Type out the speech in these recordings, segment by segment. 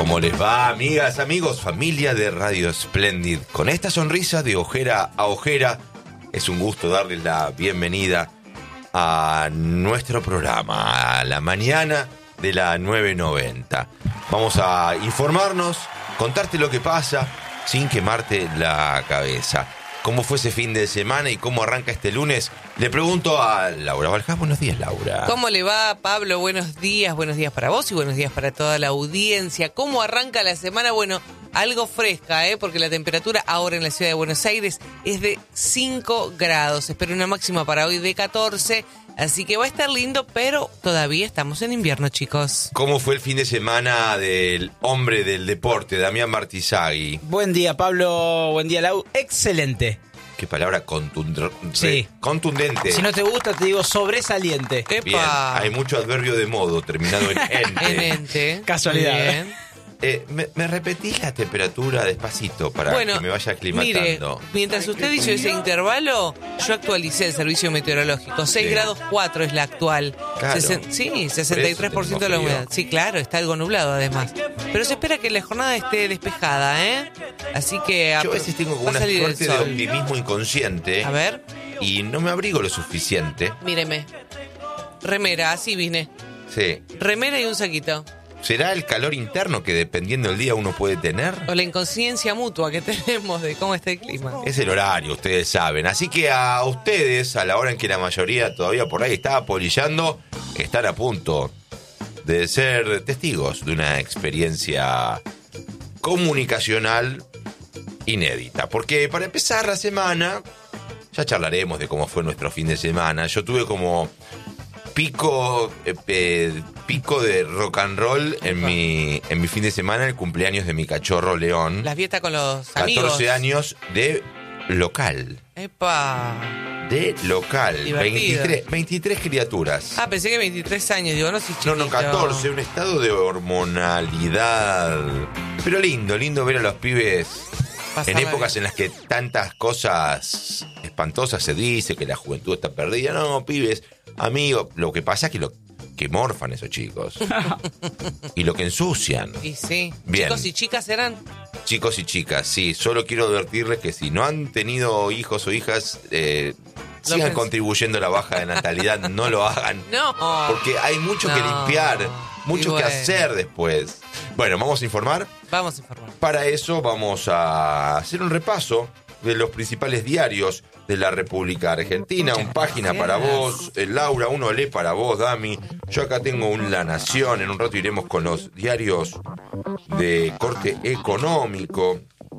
¿Cómo les va, amigas, amigos, familia de Radio Splendid? Con esta sonrisa de ojera a ojera, es un gusto darles la bienvenida a nuestro programa, a la mañana de la 990. Vamos a informarnos, contarte lo que pasa sin quemarte la cabeza. ¿Cómo fue ese fin de semana y cómo arranca este lunes? Le pregunto a Laura Valjas. Buenos días, Laura. ¿Cómo le va, Pablo? Buenos días para vos y buenos días para toda la audiencia. ¿Cómo arranca la semana? Bueno, algo fresca, porque la temperatura ahora en la ciudad de Buenos Aires es de 5 grados. Espero una máxima para hoy de 14, así que va a estar lindo, pero todavía estamos en invierno, chicos. ¿Cómo fue el fin de semana del hombre del deporte, Damián Martizagui? Buen día, Pablo. Buen día, Lau. Excelente. Qué palabra Sí. Contundente. Si no te gusta, te digo sobresaliente. ¡Epa! Bien, hay mucho adverbio de modo terminado en ente. En ente. Casualidad. Bien. ¿Me repetís la temperatura despacito para que me vaya aclimatando? Mire, mientras usted hizo ese intervalo, yo actualicé el servicio meteorológico. 6 grados 4 es la actual. Claro. Sí, 63% de la humedad. Sí, claro, está algo nublado además. Pero se espera que la jornada esté despejada, Así que Yo a veces tengo como una suerte de optimismo inconsciente. A ver. Y no me abrigo lo suficiente. Míreme. Remera, así vine. Sí. Remera y un saquito. ¿Será el calor interno que dependiendo del día uno puede tener? O la inconsciencia mutua que tenemos de cómo está el clima. Es el horario, ustedes saben. Así que a ustedes, a la hora en que la mayoría todavía por ahí está apolillando, están a punto de ser testigos de una experiencia comunicacional inédita. Porque para empezar la semana, ya charlaremos de cómo fue nuestro fin de semana. Yo tuve como pico de rock and roll en mi fin de semana, el cumpleaños de mi cachorro León. Las fiestas con los amigos. 14 años de local. ¡Epa! De local. Divertido. 23 criaturas. Ah, pensé que 23 años. Digo, no, si chiquito. No, 14. Un estado de hormonalidad. Pero lindo ver a los pibes en épocas en las que tantas cosas espantosas se dice, que la juventud está perdida. No, pibes, amigos. Lo que pasa es que morfan esos chicos. Y lo que ensucian. Y sí. Bien. ¿Chicos y chicas eran? Chicos y chicas, sí. Solo quiero advertirles que si no han tenido hijos o hijas, sigan contribuyendo a la baja de natalidad. No lo hagan. No. Porque hay mucho que limpiar, mucho que hacer después. Bueno, ¿vamos a informar? Vamos a informar. Para eso vamos a hacer un repaso de los principales diarios de la República Argentina. Un página para vos, Laura, uno lee para vos, Dami. Yo acá tengo La Nación. En un rato iremos con los diarios de corte económico.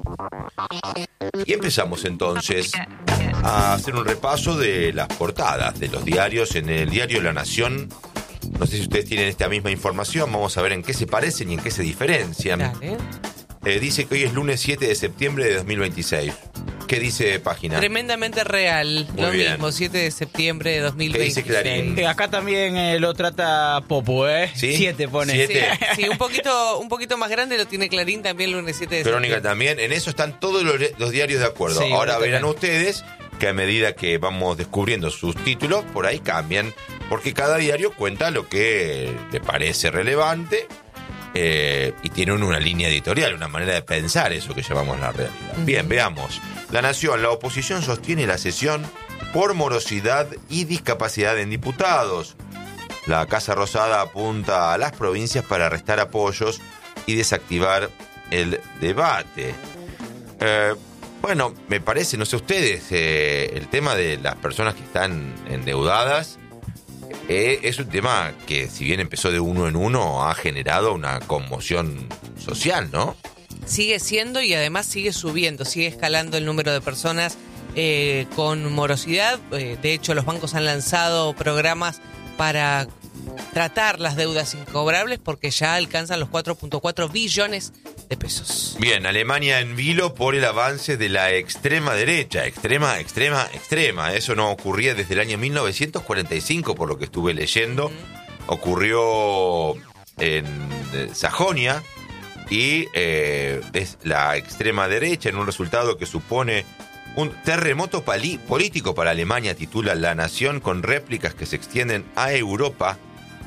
Y empezamos entonces a hacer un repaso de las portadas de los diarios. En el diario La Nación, no sé si ustedes tienen esta misma información, vamos a ver en qué se parecen y en qué se diferencian. Dale. Dice que hoy es lunes 7 de septiembre de 2026. ¿Qué dice página? Tremendamente real. Muy lo bien. mismo, 7 de septiembre de 2026. ¿Qué dice Clarín? Acá también lo trata Popo, ¿Sí? 7 pone. 7. Sí, un poquito más grande lo tiene Clarín también lunes 7 de Crónica septiembre. también. En eso están todos los diarios de acuerdo. Sí, Ahora yo verán también. ustedes que a medida que vamos descubriendo sus títulos, por ahí cambian. Porque cada diario cuenta lo que le parece relevante. Y tienen una línea editorial, una manera de pensar eso que llamamos la realidad. Bien, veamos. La Nación, la oposición sostiene la sesión por morosidad y discapacidad en diputados. La Casa Rosada apunta a las provincias para restar apoyos y desactivar el debate. Bueno, me parece, no sé ustedes, el tema de las personas que están endeudadas es un tema que, si bien empezó de uno en uno, ha generado una conmoción social, ¿no? Sigue siendo y además sigue subiendo, sigue escalando el número de personas con morosidad. De hecho, los bancos han lanzado programas para tratar las deudas incobrables porque ya alcanzan los 4.4 billones de pesos. Bien, Alemania en vilo por el avance de la extrema derecha. Extrema. Eso no ocurría desde el año 1945, por lo que estuve leyendo. Ocurrió en Sajonia y es la extrema derecha en un resultado que supone un terremoto político para Alemania, titula La Nación, con réplicas que se extienden a Europa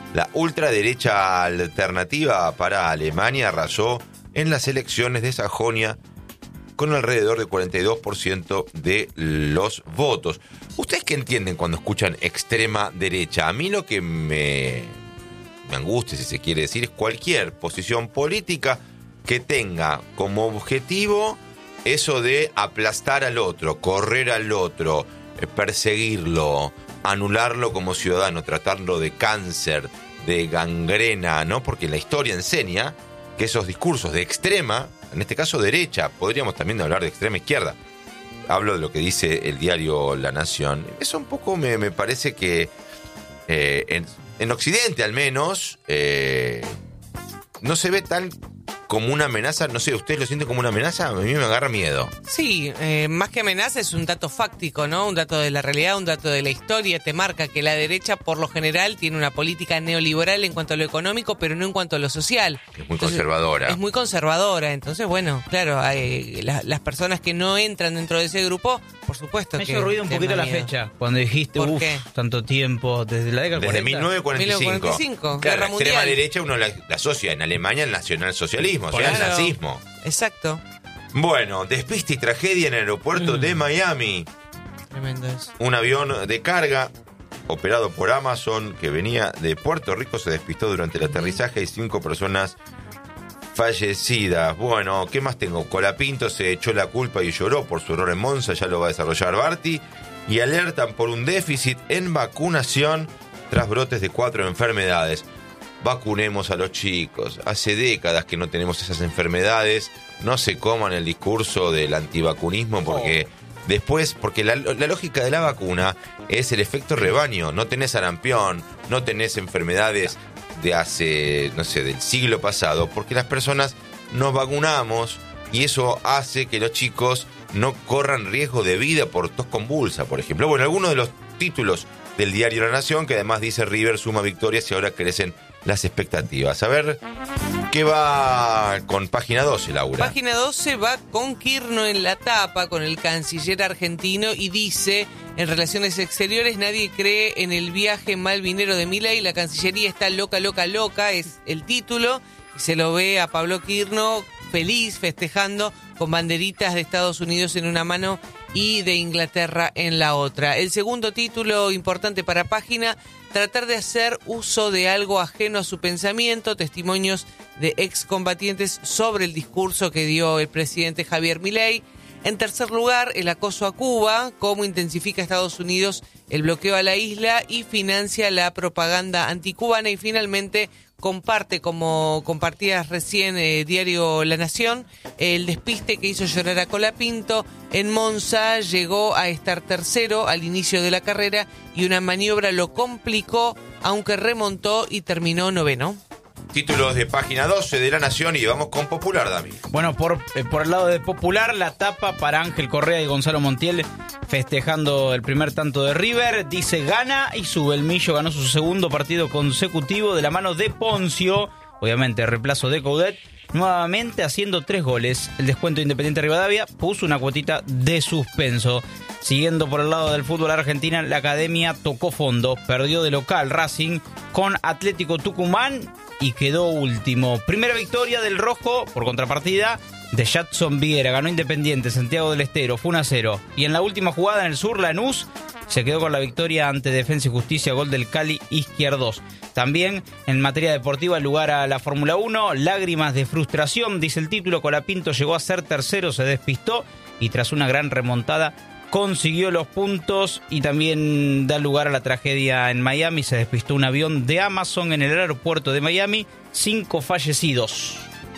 La ultraderecha alternativa para Alemania arrasó en las elecciones de Sajonia con alrededor del 42% de los votos. ¿Ustedes qué entienden cuando escuchan extrema derecha? A mí lo que me angustia, si se quiere decir, es cualquier posición política que tenga como objetivo eso de aplastar al otro, correr al otro, perseguirlo, anularlo como ciudadano, tratarlo de cáncer, de gangrena, ¿no? Porque la historia enseña que esos discursos de extrema, en este caso derecha, podríamos también hablar de extrema izquierda. Hablo de lo que dice el diario La Nación. Eso un poco me parece que en Occidente al menos no se ve tan como una amenaza. No sé, ¿ustedes lo sienten como una amenaza? A mí me agarra miedo. Sí, más que amenaza es un dato fáctico, ¿no? Un dato de la realidad, un dato de la historia. Te marca que la derecha, por lo general, tiene una política neoliberal en cuanto a lo económico, pero no en cuanto a lo social. Es muy conservadora. Es muy conservadora. Entonces, bueno, claro, las personas que no entran dentro de ese grupo, por supuesto me que... Me hizo ruido un poquito la fecha, cuando dijiste, tanto tiempo, desde la década desde 40. 1945. Claro, la extrema derecha uno la asocia en Alemania al nacionalsocialismo. O sea, el nazismo. Exacto. Bueno, despiste y tragedia en el aeropuerto de Miami. Tremendo eso. Un avión de carga operado por Amazon que venía de Puerto Rico se despistó durante el aterrizaje y 5 personas fallecidas. Bueno, ¿qué más tengo? Colapinto se echó la culpa y lloró por su error en Monza, ya lo va a desarrollar Barty. Y alertan por un déficit en vacunación tras brotes de 4 enfermedades. Vacunemos a los chicos. Hace décadas que no tenemos esas enfermedades. No se coman el discurso del antivacunismo porque después, porque la lógica de la vacuna es el efecto rebaño. No tenés sarampión, no tenés enfermedades de hace, no sé, del siglo pasado, porque las personas nos vacunamos y eso hace que los chicos no corran riesgo de vida por tos convulsa, por ejemplo. Bueno, algunos de los títulos del diario La Nación, que además dice River suma victorias y ahora crecen las expectativas. A ver, ¿qué va con página 12, Laura? Página 12 va con Kirchner en la tapa, con el canciller argentino, y dice, en Relaciones Exteriores, nadie cree en el viaje malvinero de Milei, la Cancillería está loca, loca, loca, es el título, y se lo ve a Pablo Kirchner feliz, festejando, con banderitas de Estados Unidos en una mano y de Inglaterra en la otra. El segundo título importante para página, tratar de hacer uso de algo ajeno a su pensamiento, testimonios de excombatientes sobre el discurso que dio el presidente Javier Milei. En tercer lugar, el acoso a Cuba, cómo intensifica Estados Unidos el bloqueo a la isla y financia la propaganda anticubana. Y finalmente, comparte, como compartías recién, diario La Nación, el despiste que hizo llorar a Colapinto. En Monza llegó a estar tercero al inicio de la carrera y una maniobra lo complicó, aunque remontó y terminó noveno. Títulos de página 12 de La Nación y vamos con Popular, Dami. Bueno, por el lado de Popular, la tapa para Ángel Correa y Gonzalo Montiel festejando el primer tanto de River. Dice, gana y sube. El Millo ganó su segundo partido consecutivo de la mano de Poncio. Obviamente, reemplazo de Coudet. Nuevamente haciendo 3 goles. El descuento de Independiente Rivadavia puso una cuotita de suspenso. Siguiendo por el lado del fútbol argentino, la Academia tocó fondo. Perdió de local Racing con Atlético Tucumán y quedó último. Primera victoria del Rojo, por contrapartida, de Jadson Viera. Ganó Independiente, Santiago del Estero, fue 1-0. Y en la última jugada en el sur, Lanús se quedó con la victoria ante Defensa y Justicia, gol del Cali Izquierdos. También en materia deportiva, el lugar a la Fórmula 1, lágrimas de frustración, dice el título. Colapinto llegó a ser tercero, se despistó y tras una gran remontada consiguió los puntos. Y también da lugar a la tragedia en Miami, se despistó un avión de Amazon en el aeropuerto de Miami, 5 fallecidos.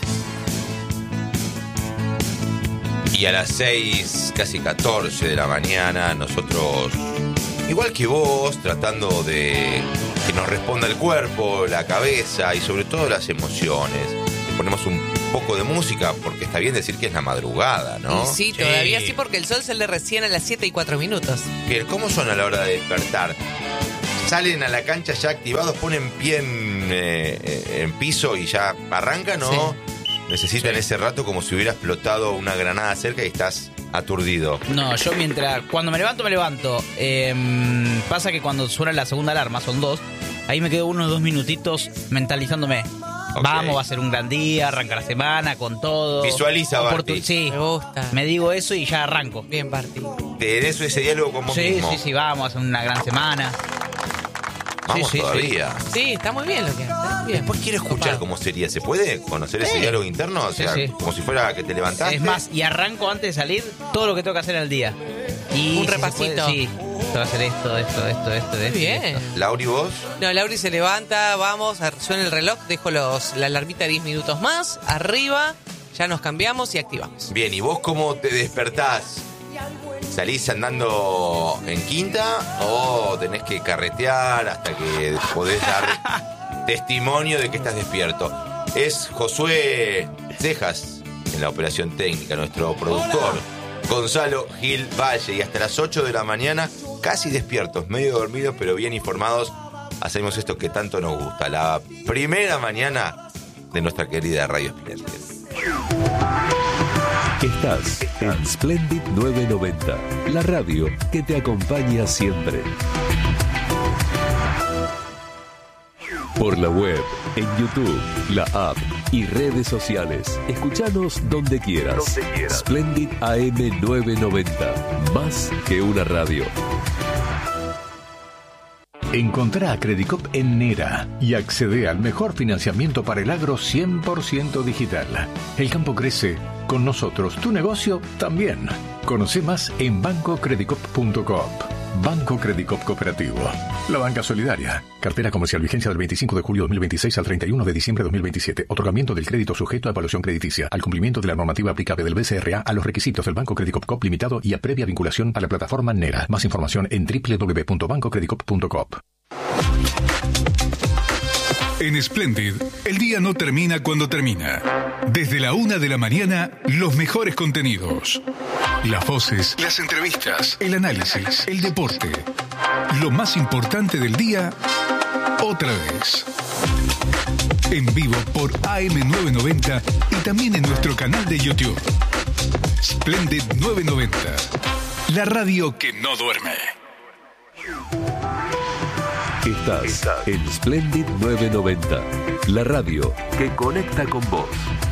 Y a las 6, casi 14 de la mañana, nosotros, igual que vos, tratando de que nos responda el cuerpo, la cabeza y sobre todo las emociones. Le ponemos un poco de música porque está bien decir que es la madrugada, ¿no? Y sí, todavía sí, porque el sol sale recién a las 7:04. Bien, ¿cómo son a la hora de despertar? Salen a la cancha ya activados, ponen pie en piso y ya arrancan, ¿no? Sí. Necesitan ese rato como si hubiera explotado una granada cerca y estás aturdido. No, yo cuando me levanto. Pasa que cuando suena la segunda alarma, son 2, ahí me quedo 1 o 2 minutitos mentalizándome. Ok. Vamos, va a ser un gran día, arranca la semana con todo. Visualiza, Barty. Sí, Me gusta. me digo eso y ya arranco. Bien, Barty. Tenés ese diálogo con vos Sí, mismo. sí, vamos a hacer una gran semana. Vamos Sí, sí, todavía. Sí, está muy bien lo que haces. Bien. Después quiero escuchar Copado. cómo sería. ¿Se puede conocer ese Sí. diálogo interno? O Sí, sea, sí. como si fuera que te levantaste. Es más, y arranco antes de salir todo lo que tengo que hacer al día. Y Un si se repasito. puede, sí, tengo que hacer esto. Muy bien. Lauri, vos. No, Lauri se levanta, vamos, suena el reloj, dejo la alarmita 10 minutos más, arriba, ya nos cambiamos y activamos. Bien, ¿y vos cómo te despertás? ¿Salís andando en quinta o tenés que carretear hasta que podés dar testimonio de que estás despierto? Es Josué Cejas en la operación técnica, nuestro productor. Gonzalo Gil Valle, y hasta las 8 de la mañana, casi despiertos, medio dormidos, pero bien informados, hacemos esto que tanto nos gusta, la primera mañana de nuestra querida Radio Splendid. Estás en Splendid 990, la radio que te acompaña siempre. Por la web, en YouTube, la app y redes sociales. Escuchanos donde quieras. Splendid AM 990, más que una radio. Encontrá a Credicop en Nera y accede al mejor financiamiento para el agro 100% digital. El campo crece, con nosotros tu negocio también. Conoce más en bancocredicop.coop. Banco Credicop Cooperativo. La banca solidaria. Cartera comercial, vigencia del 25 de julio 2026 al 31 de diciembre de 2027. Otorgamiento del crédito sujeto a evaluación crediticia. Al cumplimiento de la normativa aplicable del BCRA a los requisitos del Banco Credicop Coop Limitado y a previa vinculación a la plataforma Nera. Más información en www.bancocredicop.coop. En Splendid, el día no termina cuando termina. Desde la 1 de la mañana, los mejores contenidos. Las voces, las entrevistas, el análisis, el deporte. Lo más importante del día, otra vez. En vivo por AM990 y también en nuestro canal de YouTube. Splendid 990, la radio que no duerme. Estás en Splendid 990, la radio que conecta con vos.